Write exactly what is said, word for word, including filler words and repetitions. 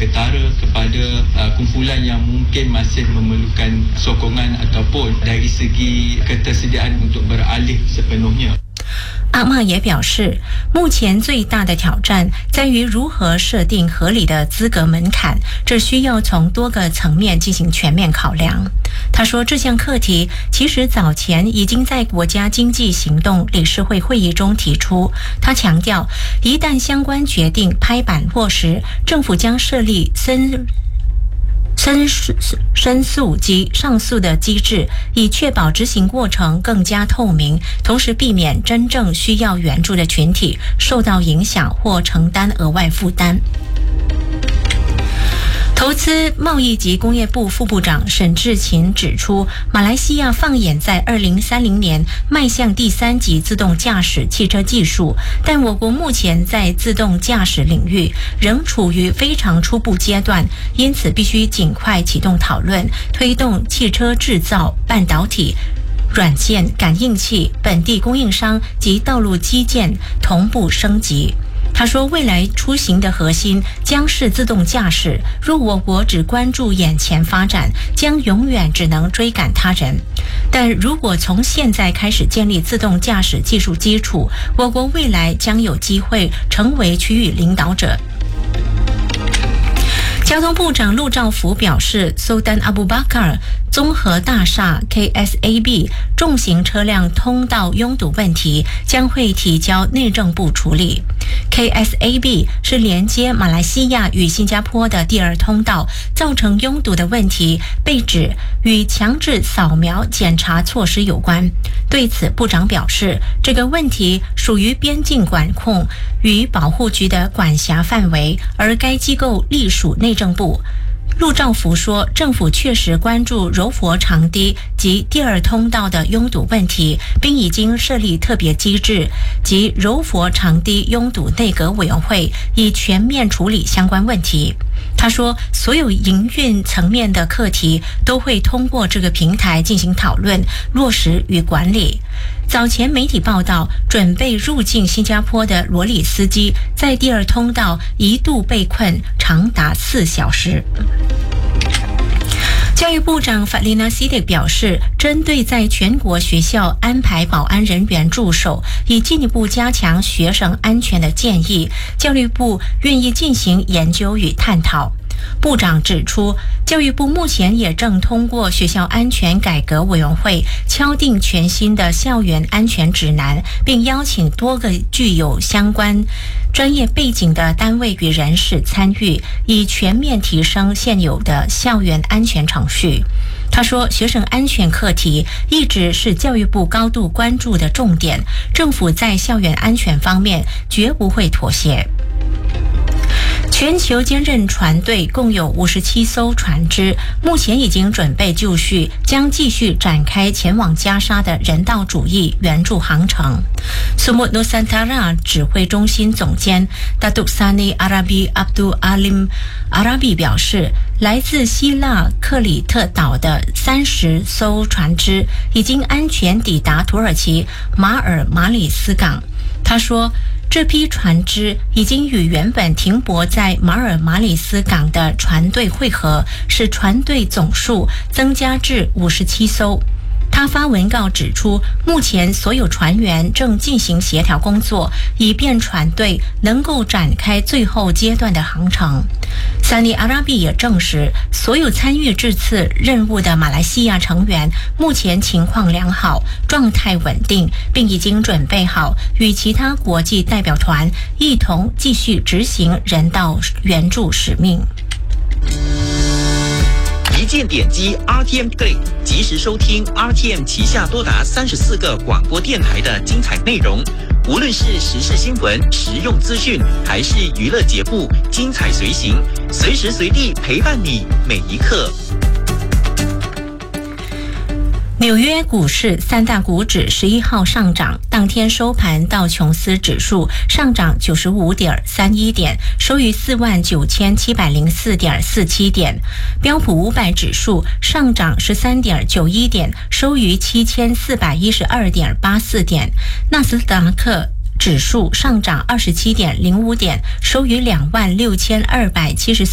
ketara kepada uh, kumpulan yang mungkin masih memerlukan sokongan ataupun dari segi ketersediaan untuk beralih sepenuhnya。 阿嬷也表示，目前最大的挑战在于如何设定合理的资格门槛，这需要从多个层面进行全面考量。他说，这项课题其实早前已经在国家经济行动理事会会议中提出。他强调，一旦相关决定拍板落实，政府将设立申申申诉及上诉的机制，以确保执行过程更加透明，同时避免真正需要援助的群体受到影响或承担额外负担。投资贸易及工业部副部长沈志勤指出，马来西亚放眼在二零三零年迈向第三级自动驾驶汽车技术，但我国目前在自动驾驶领域仍处于非常初步阶段，因此必须尽快启动讨论，推动汽车制造、半导体、软件、感应器、本地供应商及道路基建同步升级。他说，未来出行的核心将是自动驾驶，若我国只关注眼前发展，将永远只能追赶他人。但如果从现在开始建立自动驾驶技术基础，我国未来将有机会成为区域领导者。交通部长陆兆福表示， Sultan Abu Bakar 综合大厦 K S A B 重型车辆通道拥堵问题将会提交内政部处理。 K S A B 是连接马来西亚与新加坡的第二通道，造成拥堵的问题被指与强制扫描检查措施有关。对此，部长表示，这个问题属于边境管控与保护局的管辖范围，而该机构隶属内政部。陆兆福说，政府确实关注柔佛长堤及第二通道的拥堵问题，并已经设立特别机制及柔佛长堤拥堵内阁委员会，以全面处理相关问题。他说，所有营运层面的课题都会通过这个平台进行讨论、落实与管理。早前媒体报道，准备入境新加坡的罗里司机在第二通道一度被困长达四小时。教育部长法丽娜西迪表示，针对在全国学校安排保安人员驻守，以进一步加强学生安全的建议，教育部愿意进行研究与探讨。部长指出，教育部目前也正通过学校安全改革委员会敲定全新的校园安全指南，并邀请多个具有相关专业背景的单位与人士参与，以全面提升现有的校园安全程序。他说，学生安全课题一直是教育部高度关注的重点，政府在校园安全方面绝不会妥协。全球坚韧船队共有五十七艘船只，目前已经准备就绪，将继续展开前往加沙的人道主义援助航程。Sumut Nusantara 指挥中心总监 Datuk Sani Arabi Abdul Alim Arabi 表示，来自希腊克里特岛的三十艘船只已经安全抵达土耳其马尔马里斯港。他说，这批船只已经与原本停泊在马尔马里斯港的船队会合，使船队总数增加至五十七艘。他发文告指出，目前所有船员正进行协调工作，以便船队能够展开最后阶段的航程。萨尼阿拉比也证实，所有参与这次任务的马来西亚成员目前情况良好，状态稳定，并已经准备好与其他国际代表团一同继续执行人道援助使命。 一键点击 R T M Play， 及时收听 R T M 旗下多达三十四个广播电台的精彩内容。无论是时事新闻、实用资讯，还是娱乐节目，精彩随行，随时随地陪伴你每一刻。 纽约股市三大股指十一号上涨，当天收盘道琼斯指数上涨 九十五点三一 点，收于 四万九千七百零四点四七 点；标普五百指数上涨 十三点九一 点，收于 七千四百一十二点八四 点；纳斯达克指数上涨 二十七点零五 点，收于 两万六千二百七十四